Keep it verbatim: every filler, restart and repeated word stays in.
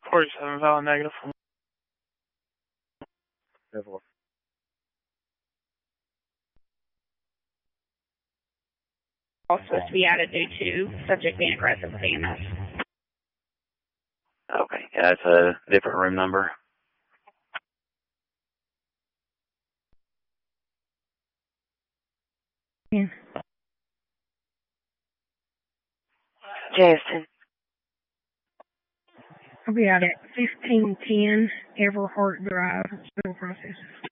forty-seven valid negative. All supposed to be added due to subject being aggressive with E M S. Okay, yeah, that's a different room number. Yeah. Jason. I'll be out at fifteen ten Everhart Drive, Civil Process.